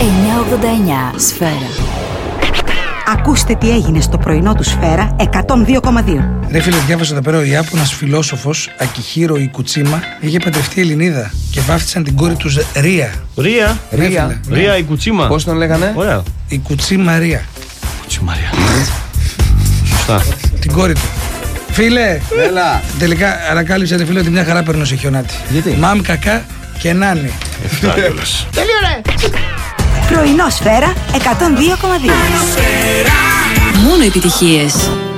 989 Σφαίρα. Ακούστε τι έγινε στο πρωινό του Σφαίρα 102,2. Ρε φίλε, διάβασα εδώ πέρα ο Ιάπωνας φιλόσοφος Ακιχίρο Ικουτσίμα είχε παντρευτεί Ελληνίδα και βάφτισαν την κόρη τους Ρία. Ρία Ικουτσίμα. Πώς τον λέγανε? Ωραία. Ικουτσίμα Ρία. Κουτσιμάρια. Σωστά. Την κόρη του. Φίλε, Έλα. τελικά ανακάλυψα ρε φίλε ότι μια χαρά παίρνω σε χιονάτι. Γιατί? Μάμ κακά και νάνι. Φτάνει. Πρωινό Σφαίρα 102,2. Μόνο επιτυχίες.